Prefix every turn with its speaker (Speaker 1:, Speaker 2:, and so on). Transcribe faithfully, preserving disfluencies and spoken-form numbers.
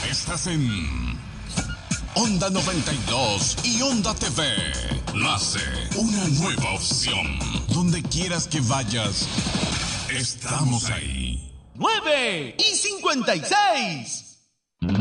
Speaker 1: Estás en Onda noventa y dos y Onda T V. Nace una nueva opción. Donde quieras que vayas, estamos ahí.
Speaker 2: nueve y cincuenta y seis.